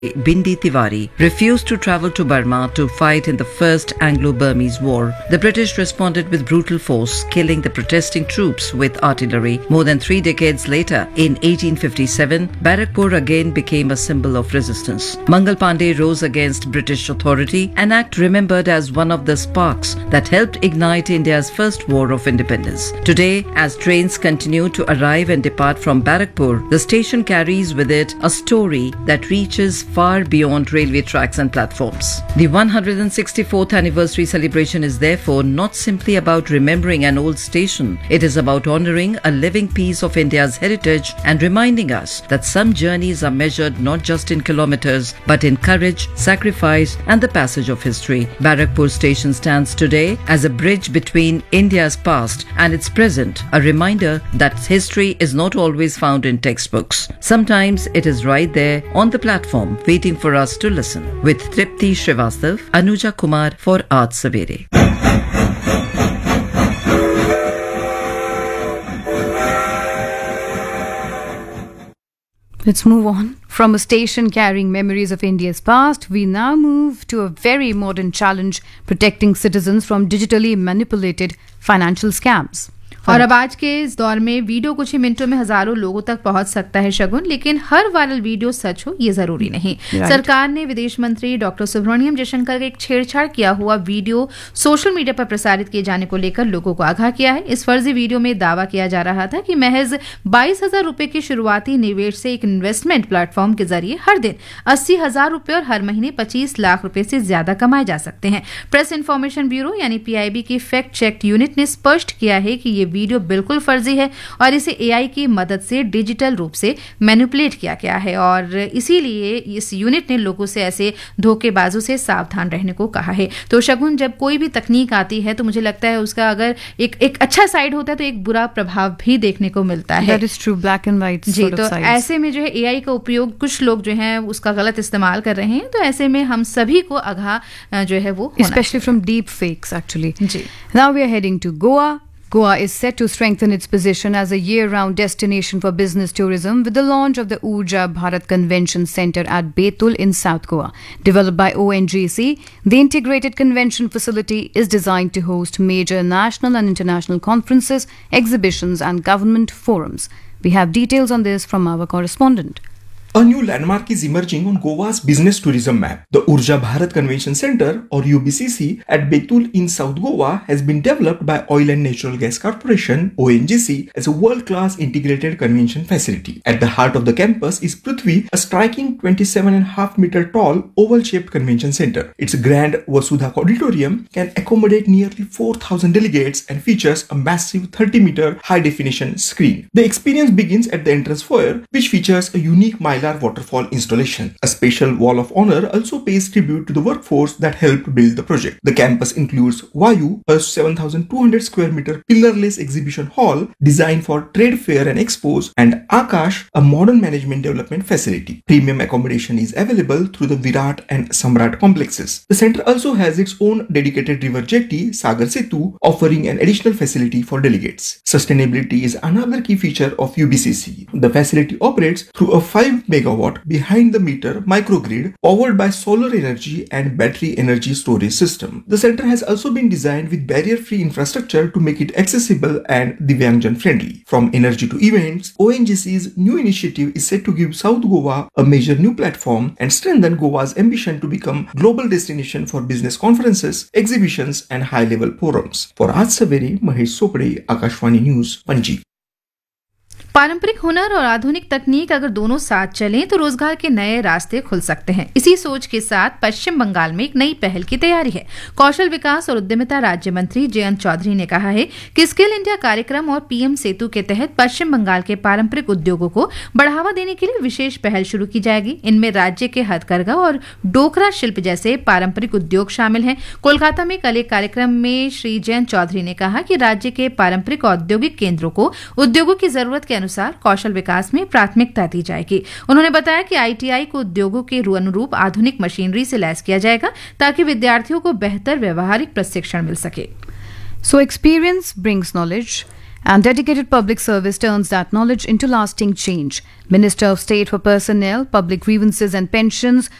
Bindi Tiwari refused to travel to Burma to fight in the First Anglo-Burmese War. The British responded with brutal force, killing the protesting troops with artillery. More than 3 decades later, in 1857, Barakpur again became a symbol of resistance. Mangal Pandey rose against British authority, an act remembered as one of the sparks that helped ignite India's first war of independence. Today, as trains continue to arrive and depart from Barakpur, the station carries with it a story that reaches far beyond railway tracks and platforms. The 164th anniversary celebration is therefore not simply about remembering an old station. It is about honoring a living piece of India's heritage and reminding us that some journeys are measured not just in kilometers, but in courage, sacrifice, and the passage of history. Barakpur station stands today as a bridge between India's past and its present, a reminder that history is not always found in textbooks. Sometimes it is right there on the platform, waiting for us to listen. With Tripti Srivastav, Anuja Kumar for Aaj Savere. Let's move on. From a station carrying memories of India's past, we now move to a very modern challenge, protecting citizens from digitally manipulated financial scams. और अब आज के इस दौर में video कुछ ही मिनटों में हजारों लोगों तक पहुंच सकता है शगुन, लेकिन हर वायरल वीडियो सच हो ये जरूरी नहीं। सरकार ने विदेश मंत्री डॉक्टर सुब्रमण्यम जयशंकर का एक छेड़छाड़ किया हुआ वीडियो सोशल मीडिया पर प्रसारित किए जाने को लेकर लोगों को आगाह किया है। इस फर्जी वीडियो में दावा किया जा रहा था कि महज 22,000 रुपए के शुरुआती निवेश से एक इन्वेस्टमेंट प्लेटफॉर्म के जरिए हर दिन 80,000 रुपए और हर महीने 25 लाख रुपए से ज्यादा कमाए जा सकते हैं। प्रेस इन्फॉर्मेशन ब्यूरो यानी PIB की फैक्ट चेक यूनिट ने स्पष्ट किया है कि ये वीडियो बिल्कुल फर्जी है और इसे AI की मदद से डिजिटल रूप से मैनिपुलेट किया गया है और इसीलिए इस यूनिट ने लोगों से ऐसे धोखेबाजों से सावधान रहने को कहा है। तो शगुन, जब कोई भी तकनीक आती है तो मुझे लगता है उसका अगर एक अच्छा साइड होता है तो एक बुरा प्रभाव भी देखने को मिलता है। That is true, black and white जी, तो ऐसे में जो है AI का उपयोग कुछ लोग जो है उसका गलत इस्तेमाल कर रहे हैं, तो ऐसे में हम सभी को आगाह जो है वो especially from deep fakes actually. Ji. Now we are heading to Goa. Goa is set to strengthen its position as a year-round destination for business tourism with the launch of the Urja Bharat Convention Centre at Betul in South Goa. Developed by ONGC, the integrated convention facility is designed to host major national and international conferences, exhibitions and government forums. We have details on this from our correspondent. A new landmark is emerging on Goa's business tourism map. The Urja Bharat Convention Centre, or UBCC, at Betul in South Goa has been developed by Oil and Natural Gas Corporation (ONGC) as a world-class integrated convention facility. At the heart of the campus is Prithvi, a striking 27.5-meter tall oval-shaped convention centre. Its grand Vasudha auditorium can accommodate nearly 4,000 delegates and features a massive 30-meter high-definition screen. The experience begins at the entrance foyer, which features a unique waterfall installation. A special wall of honor also pays tribute to the workforce that helped build the project. The campus includes Vayu, a 7,200 square meter pillarless exhibition hall designed for trade fair and expos, and Akash, a modern management development facility. Premium accommodation is available through the Virat and Samrat complexes. The center also has its own dedicated river jetty, Sagar Setu, offering an additional facility for delegates. Sustainability is another key feature of UBCC. The facility operates through a 5 megawatt behind the meter microgrid powered by solar energy and battery energy storage system. The center has also been designed with barrier-free infrastructure to make it accessible and Divyangjan friendly. From energy to events, ONGC's new initiative is set to give South Goa a major new platform and strengthen Goa's ambition to become global destination for business conferences, exhibitions and high-level forums. For Aaj Savere, Mahesh Sopade, Akashvani News, Panji. पारंपरिक हुनर और आधुनिक तकनीक अगर दोनों साथ चलें तो रोजगार के नए रास्ते खुल सकते हैं। इसी सोच के साथ पश्चिम बंगाल में एक नई पहल की तैयारी है। कौशल विकास और उद्यमिता राज्य मंत्री जयंत चौधरी ने कहा है कि स्किल इंडिया कार्यक्रम और PM सेतु के तहत पश्चिम बंगाल के पारंपरिक उद्योगों को बढ़ावा देने के लिए विशेष पहल शुरू की जाएगी। इनमें राज्य के हथकरघा और डोकरा शिल्प जैसे पारंपरिक उद्योग शामिल हैं। कोलकाता में कल एक कार्यक्रम में श्री जयंत चौधरी ने कहा कि राज्य के पारंपरिक औद्योगिक केंद्रों को उद्योगों की जरूरत के अनुसार कौशल विकास में प्राथमिकता दी जाएगी। उन्होंने बताया कि ITI को उद्योगों के अनुरूप आधुनिक मशीनरी से लैस किया जाएगा ताकि विद्यार्थियों को बेहतर व्यवहारिक प्रशिक्षण मिल सके। So experience brings knowledge And dedicated public service turns that knowledge into lasting change. Minister of State for Personnel, Public Grievances and Pensions,